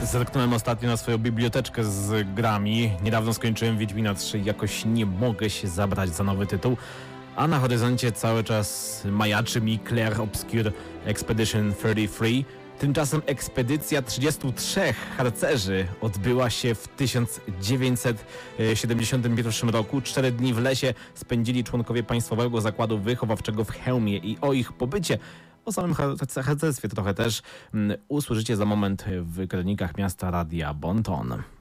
Zerknąłem ostatnio na swoją biblioteczkę z grami. Niedawno skończyłem Wiedźmina 3 i jakoś nie mogę się zabrać za nowy tytuł. A na horyzoncie cały czas majaczy mi Clair Obscur Expedition 33. Tymczasem ekspedycja 33 harcerzy odbyła się w 1971 roku. 4 dni w lesie spędzili członkowie Państwowego Zakładu Wychowawczego w Chełmie i o ich pobycie, o samym harcerstwie trochę też, usłyszycie za moment w kronikach miasta Radia Bon Ton.